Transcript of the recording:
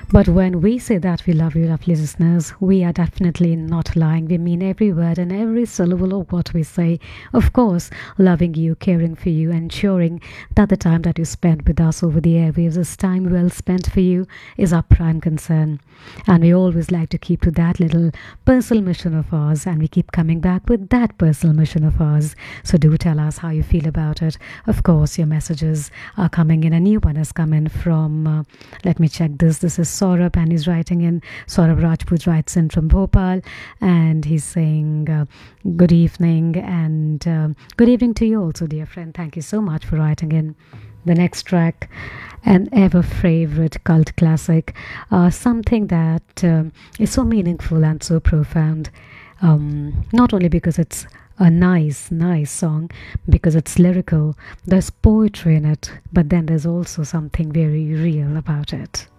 But when we say that we love you, lovely listeners, we are definitely not lying. We mean every word and every syllable of what we say. Of course, loving you, caring for you, ensuring that the time that you spend with us over the airwaves is time well spent for you is our prime concern. And we always like to keep to that little personal mission of ours, and we keep coming back with that personal mission of ours. So do tell us how you feel about it. Of course, your messages are coming in. A new one has come in from, let me check this. This is Saurabh, and he's writing in. Saurabh Rajput writes in from Bhopal, and he's saying, good evening, and good evening to you also, dear friend. Thank you so much for writing in. The next track, an ever favorite cult classic, something that is so meaningful and so profound. Not only because it's a nice song, because it's lyrical, there's poetry in it, but then there's also something very real about it.